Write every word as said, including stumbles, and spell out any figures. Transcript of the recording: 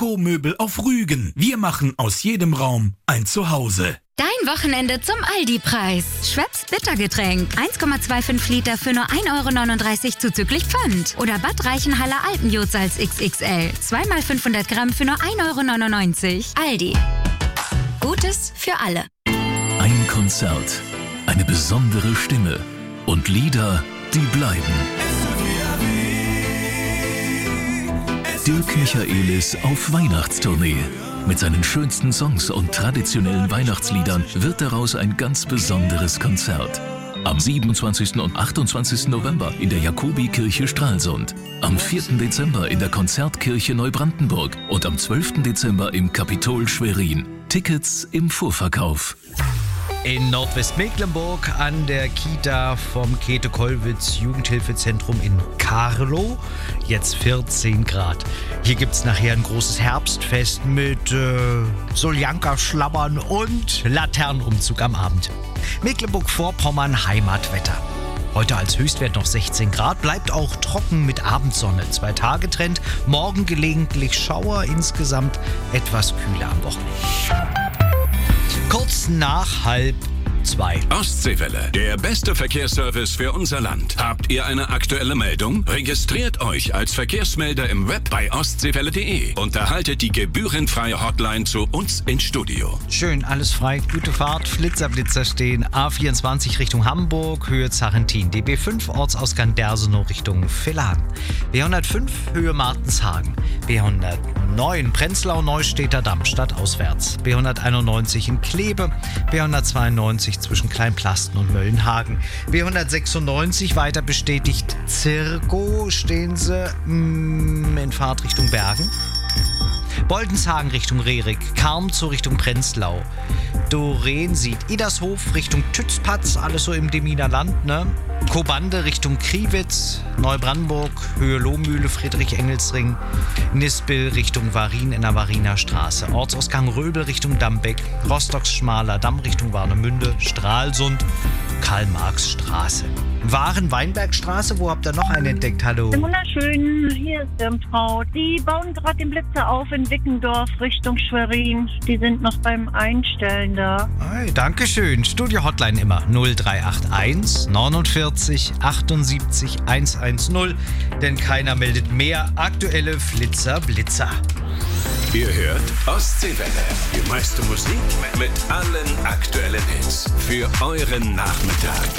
Deco-Möbel auf Rügen. Wir machen aus jedem Raum ein Zuhause. Dein Wochenende zum Aldi-Preis. Schweppes Bittergetränk. eins Komma fünfundzwanzig Liter für nur ein Euro neununddreißig zuzüglich Pfand. Oder Bad Reichenhaller Alpenjodsalz X X L. zwei mal fünfhundert Gramm für nur ein Euro neunundneunzig. Aldi. Gutes für alle. Ein Konzert, eine besondere Stimme und Lieder, die bleiben. Dirk Michaelis auf Weihnachtstournee. Mit seinen schönsten Songs und traditionellen Weihnachtsliedern wird daraus ein ganz besonderes Konzert. Am siebenundzwanzigsten und achtundzwanzigsten November in der Jakobikirche Stralsund. Am vierten Dezember in der Konzertkirche Neubrandenburg und am zwölften Dezember im Kapitol Schwerin. Tickets im Vorverkauf. In Nordwestmecklenburg an der Kita vom Käthe-Kollwitz Jugendhilfezentrum in Carlo. Jetzt vierzehn Grad. Hier gibt es nachher ein großes Herbstfest mit äh, Soljanka-Schlammern und Laternenumzug am Abend. Mecklenburg-Vorpommern Heimatwetter. Heute als Höchstwert noch sechzehn Grad, bleibt auch trocken mit Abendsonne. Zwei Tage Trend, morgen gelegentlich Schauer, insgesamt etwas kühler am Wochenende. Kurz nach halb zwei. Ostseewelle, der beste Verkehrsservice für unser Land. Habt ihr eine aktuelle Meldung? Registriert euch als Verkehrsmelder im Web bei ostseewelle punkt de und erhaltet die gebührenfreie Hotline zu uns ins Studio. Schön, alles frei, gute Fahrt, Flitzer, Blitzer stehen. A vierundzwanzig Richtung Hamburg, Höhe Zarentin. D B fünf, Ortsausgang Dersenow Richtung Villan. B hundertfünf, Höhe Martenshagen. B hundertneun, Prenzlau, Neustädter Damm, stadtauswärts. B hunderteinundneunzig in Kleve. B hundertzweiundneunzig zwischen Kleinplasten und Möllenhagen. B hundertsechsundneunzig weiter bestätigt Zirko, stehen sie mm, in Fahrtrichtung Bergen. Boldenshagen Richtung Rerik, Karm zur Richtung Prenzlau. Doreen sieht Idershof Richtung Tützpatz, alles so im Deminer Land, ne? Kobande Richtung Kriwitz, Neubrandenburg, Höhe Lohmühle, Friedrich-Engelsring, Nispel Richtung Varin in der Variner Straße, Ortsausgang Röbel Richtung Dambeck, Rostocks Schmaler Damm Richtung Warnemünde, Stralsund, Karl-Marx-Straße. Waren-Weinbergstraße, wo habt ihr noch einen entdeckt? Hallo. Wunderschön, hier ist die Frau. Die bauen gerade den Blitzer auf in Wickendorf Richtung Schwerin. Die sind noch beim Einstellen da. Hey, Dankeschön. Studio-Hotline immer null drei acht eins neunundvierzig achtundsiebzig hundertzehn, denn keiner meldet mehr aktuelle Flitzer Blitzer. Ihr hört Ostseewelle, die meiste Musik mit allen aktuellen Hits für euren Nachmittag.